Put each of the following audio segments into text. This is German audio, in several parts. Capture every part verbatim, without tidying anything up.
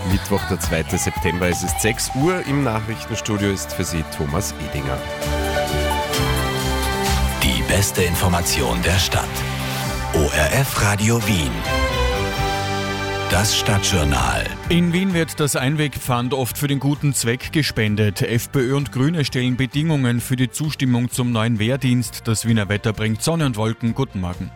Mittwoch, der zweite September. Es ist sechs Uhr. Im Nachrichtenstudio ist für Sie Thomas Edinger. Die beste Information der Stadt. O R F Radio Wien. Das Stadtjournal. In Wien wird das Einwegpfand oft für den guten Zweck gespendet. FPÖ und Grüne stellen Bedingungen für die Zustimmung zum neuen Wehrdienst. Das Wiener Wetter bringt Sonne und Wolken. Guten Morgen.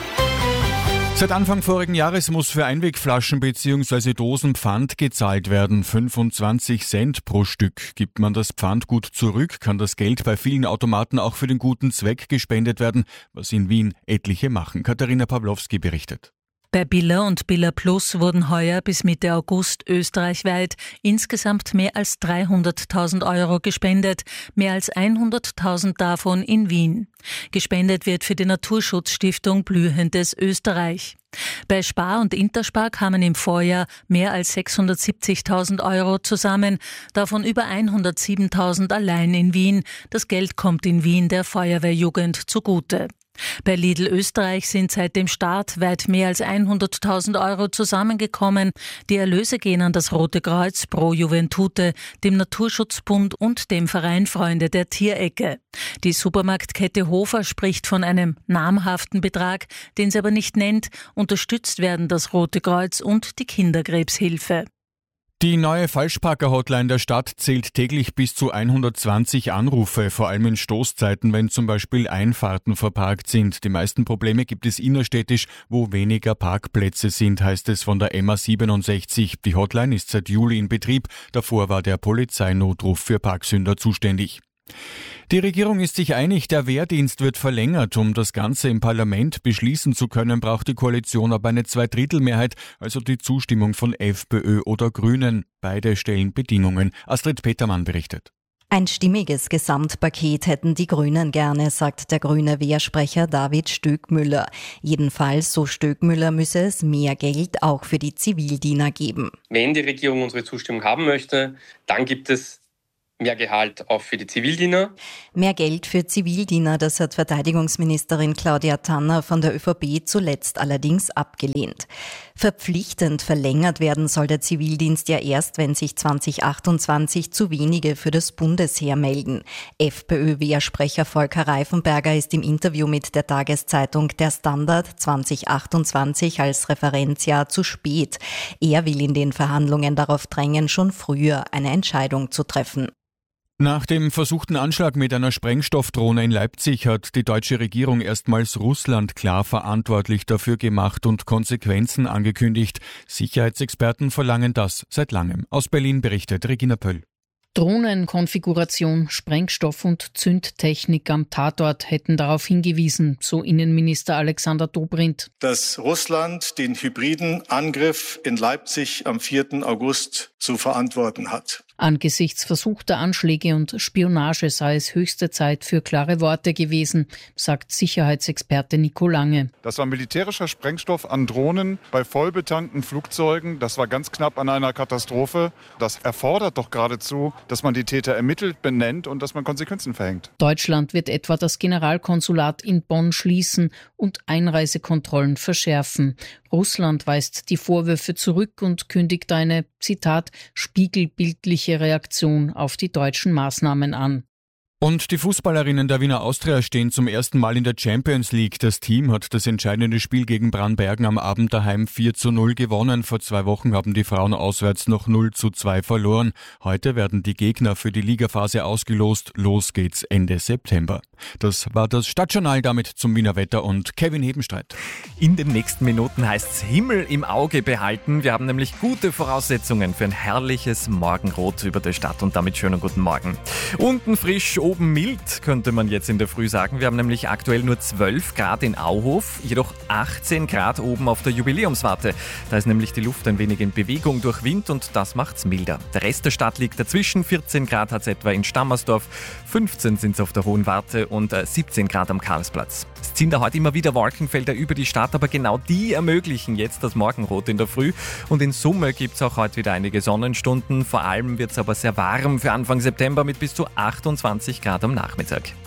Seit Anfang vorigen Jahres muss für Einwegflaschen bzw. Dosen Pfand gezahlt werden. fünfundzwanzig Cent pro Stück. Gibt man das Pfand gut zurück, kann das Geld bei vielen Automaten auch für den guten Zweck gespendet werden, was in Wien etliche machen. Katharina Pawlowski berichtet. Bei Billa und Billa Plus wurden heuer bis Mitte August österreichweit insgesamt mehr als dreihunderttausend Euro gespendet, mehr als hunderttausend davon in Wien. Gespendet wird für die Naturschutzstiftung Blühendes Österreich. Bei Spar und Interspar kamen im Vorjahr mehr als sechshundertsiebzigtausend Euro zusammen, davon über hundertsiebentausend allein in Wien. Das Geld kommt in Wien der Feuerwehrjugend zugute. Bei Lidl Österreich sind seit dem Start weit mehr als hunderttausend Euro zusammengekommen. Die Erlöse gehen an das Rote Kreuz, Pro Juventute, dem Naturschutzbund und dem Verein Freunde der Tierecke. Die Supermarktkette Hofer spricht von einem namhaften Betrag, den sie aber nicht nennt. Unterstützt werden das Rote Kreuz und die Kinderkrebshilfe. Die neue Falschparker-Hotline der Stadt zählt täglich bis zu hundertzwanzig Anrufe, vor allem in Stoßzeiten, wenn zum Beispiel Einfahrten verparkt sind. Die meisten Probleme gibt es innerstädtisch, wo weniger Parkplätze sind, heißt es von der M A siebenundsechzig. Die Hotline ist seit Juli in Betrieb. Davor war der Polizeinotruf für Parksünder zuständig. Die Regierung ist sich einig, der Wehrdienst wird verlängert. Um das Ganze im Parlament beschließen zu können, braucht die Koalition aber eine Zweidrittelmehrheit, also die Zustimmung von FPÖ oder Grünen. Beide stellen Bedingungen. Astrid Petermann berichtet. Ein stimmiges Gesamtpaket hätten die Grünen gerne, sagt der grüne Wehrsprecher David Stöckmüller. Jedenfalls, so Stöckmüller, müsse es mehr Geld auch für die Zivildiener geben. Wenn die Regierung unsere Zustimmung haben möchte, dann gibt es mehr Gehalt auch für die Zivildiener. Mehr Geld für Zivildiener, das hat Verteidigungsministerin Claudia Tanner von der ÖVP zuletzt allerdings abgelehnt. Verpflichtend verlängert werden soll der Zivildienst ja erst, wenn sich zwanzig achtundzwanzig zu wenige für das Bundesheer melden. FPÖ-Wehrsprecher Volker Reifenberger ist im Interview mit der Tageszeitung Der Standard zwanzig achtundzwanzig als Referenzjahr zu spät. Er will in den Verhandlungen darauf drängen, schon früher eine Entscheidung zu treffen. Nach dem versuchten Anschlag mit einer Sprengstoffdrohne in Leipzig hat die deutsche Regierung erstmals Russland klar verantwortlich dafür gemacht und Konsequenzen angekündigt. Sicherheitsexperten verlangen das seit langem. Aus Berlin berichtet Regina Pöll. Drohnenkonfiguration, Sprengstoff und Zündtechnik am Tatort hätten darauf hingewiesen, so Innenminister Alexander Dobrindt. Dass Russland den hybriden Angriff in Leipzig am vierten August zu verantworten hat. Angesichts versuchter Anschläge und Spionage sei es höchste Zeit für klare Worte gewesen, sagt Sicherheitsexperte Nico Lange. Das war militärischer Sprengstoff an Drohnen bei vollbetankten Flugzeugen. Das war ganz knapp an einer Katastrophe. Das erfordert doch geradezu, dass man die Täter ermittelt, benennt und dass man Konsequenzen verhängt. Deutschland wird etwa das Generalkonsulat in Bonn schließen und Einreisekontrollen verschärfen. Russland weist die Vorwürfe zurück und kündigt eine, Zitat, spiegelbildliche Reaktion auf die deutschen Maßnahmen an. Und die Fußballerinnen der Wiener Austria stehen zum ersten Mal in der Champions League. Das Team hat das entscheidende Spiel gegen Brannbergen am Abend daheim vier zu null gewonnen. Vor zwei Wochen haben die Frauen auswärts noch null zu zwei verloren. Heute werden die Gegner für die Ligaphase ausgelost. Los geht's Ende September. Das war das Stadtjournal, damit zum Wiener Wetter und Kevin Hebenstreit. In den nächsten Minuten heißt's Himmel im Auge behalten. Wir haben nämlich gute Voraussetzungen für ein herrliches Morgenrot über der Stadt und damit schönen guten Morgen. Unten frisch, oben mild, könnte man jetzt in der Früh sagen. Wir haben nämlich aktuell nur zwölf Grad in Auhof, jedoch achtzehn Grad oben auf der Jubiläumswarte. Da ist nämlich die Luft ein wenig in Bewegung durch Wind und das macht's milder. Der Rest der Stadt liegt dazwischen. vierzehn Grad hat's etwa in Stammersdorf, fünfzehn sind's auf der Hohen Warte und siebzehn Grad am Karlsplatz. Es ziehen da heute immer wieder Wolkenfelder über die Stadt, aber genau die ermöglichen jetzt das Morgenrot in der Früh. Und in Summe gibt's auch heute wieder einige Sonnenstunden. Vor allem wird's aber sehr warm für Anfang September mit bis zu achtundzwanzig Grad am Nachmittag.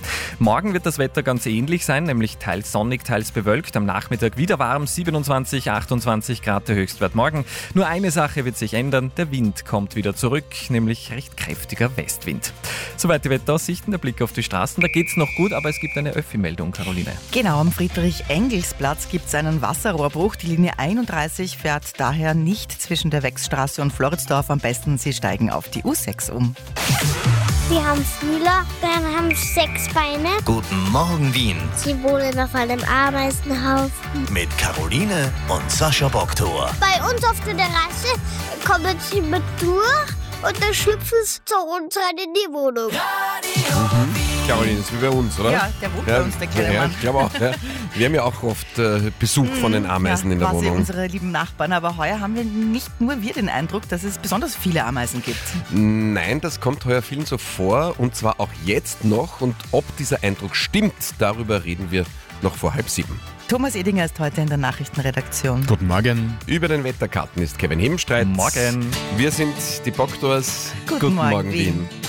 Morgen wird das Wetter ganz ähnlich sein, nämlich teils sonnig, teils bewölkt. Am Nachmittag wieder warm, siebenundzwanzig, achtundzwanzig Grad der Höchstwert morgen. Nur eine Sache wird sich ändern, der Wind kommt wieder zurück, nämlich recht kräftiger Westwind. Soweit die Wetteraussichten, der Blick auf die Straßen. Da geht's noch gut, aber es gibt eine Öffi-Meldung, Caroline. Genau, am Friedrich-Engels-Platz gibt es einen Wasserrohrbruch. Die Linie einunddreißig fährt daher nicht zwischen der Wechsstraße und Floridsdorf. Am besten, Sie steigen auf die U sechs um. Wir haben Fühler, dann haben wir sechs Beine. Guten Morgen, Wien. Sie wohnen auf einem Ameisenhaufen. Mit Caroline und Sascha Boktor. Bei uns auf der Terrasse kommen sie mit durch und dann schlüpfen sie zu uns rein in die Wohnung. Mhm. Caroline, das ist wie bei uns, oder? Ja, der wohnt ja, bei uns, der kleine ja, Mann. Ich glaube auch. Ja. Wir haben ja auch oft äh, Besuch von den Ameisen ja, in der quasi Wohnung. Unsere lieben Nachbarn, aber heuer haben wir nicht nur wir den Eindruck, dass es besonders viele Ameisen gibt. Nein, das kommt heuer vielen so vor und zwar auch jetzt noch. Und ob dieser Eindruck stimmt, darüber reden wir noch vor halb sieben. Thomas Edinger ist heute in der Nachrichtenredaktion. Guten Morgen. Über den Wetterkarten ist Kevin Hemstreit. Morgen. Wir sind die Boktors. Guten, Guten Morgen, Morgen, Wien. Wien.